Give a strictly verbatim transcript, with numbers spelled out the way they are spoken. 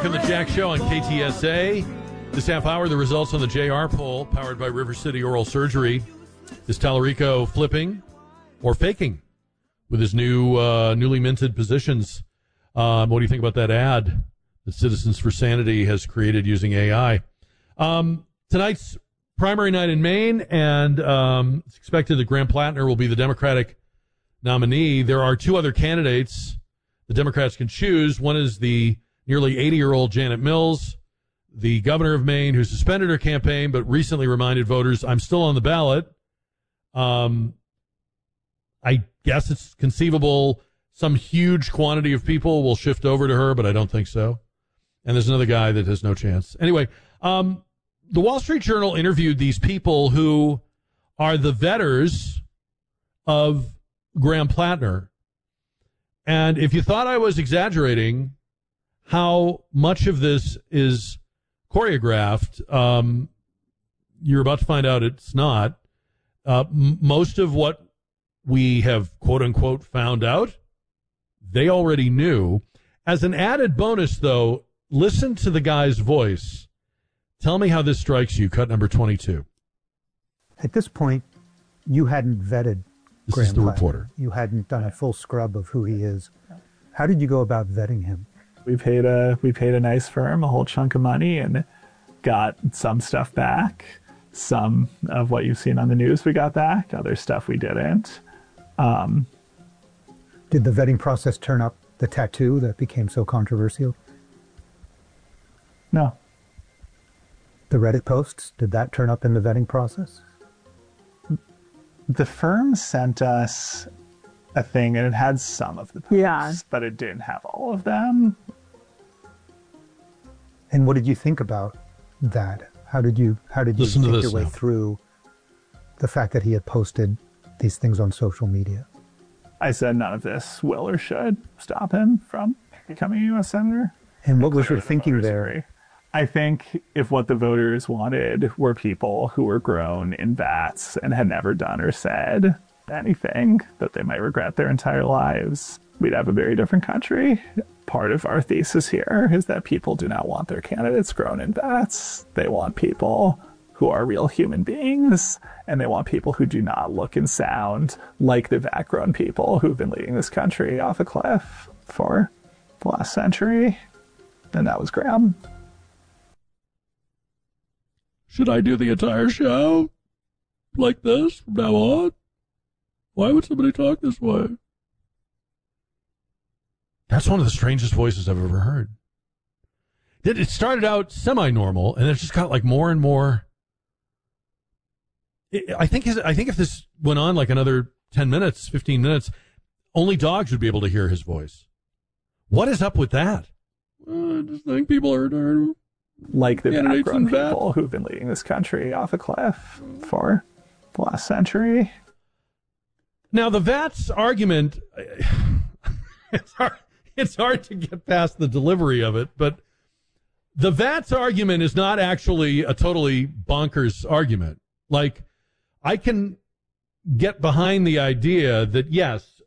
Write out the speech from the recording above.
back on the Jack Show on K T S A. This half hour, the results on the J R poll, powered by River City Oral Surgery. Is Tallarico flipping or faking with his new, uh, newly minted positions? Um, what do you think about that ad that Citizens for Sanity has created using A I? Um, tonight's primary night in Maine, and um, it's expected that Graham Plattner will be the Democratic nominee. There are two other candidates the Democrats can choose. One is the nearly eighty-year-old Janet Mills, the governor of Maine, who suspended her campaign but recently reminded voters, I'm still on the ballot. Um, I guess it's conceivable some huge quantity of people will shift over to her, but I don't think so. And there's another guy that has no chance. Anyway, um, the Wall Street Journal interviewed these people who are the vetters of Graham Plattner. And if you thought I was exaggerating how much of this is choreographed, um, you're about to find out it's not. Uh, m- most of what we have, quote unquote, found out, they already knew. As an added bonus, though, listen to the guy's voice. Tell me how this strikes you. Cut number twenty-two. At this point, you hadn't vetted This Graham is the Plattner. reporter. You hadn't done a full scrub of who he is. How did you go about vetting him? We paid a we paid a nice firm a whole chunk of money and got some stuff back. Some of what you've seen on the news we got back. Other stuff we didn't. Um, Did the vetting process turn up the tattoo that became so controversial? no. The Reddit posts, did that turn up in the vetting process? The firm sent us a thing, and it had some of the posts, Yeah. but it didn't have all of them. And what did you think about that? How did you how did you Listen to think this your way now. through the fact that he had posted these things on social media? I said none of this will or should stop him from becoming a U S senator. And what was Clearly your the thinking voters there? agree. I think if what the voters wanted were people who were grown in vats and had never done or said anything that they might regret their entire lives, we'd have a very different country. Part of our thesis here is that people do not want their candidates grown in vats. They want people who are real human beings, and they want people who do not look and sound like the vat-grown people who've been leading this country off a cliff for the last century. And that was Graham. Should I do the entire show like this from now on? Why would somebody talk this way? That's one of the strangest voices I've ever heard. It it started out semi-normal, and it just got like more and more. It, I think his, I think if this went on like another ten minutes, fifteen minutes, only dogs would be able to hear his voice. What is up with that? Uh, I just think people are tired of Like the candidates background in vat. people who've been leading this country off a cliff for the last century. Now, the V A T's argument, it's hard, it's hard to get past the delivery of it, but the V A T's argument is not actually a totally bonkers argument. Like, I can get behind the idea that, yes,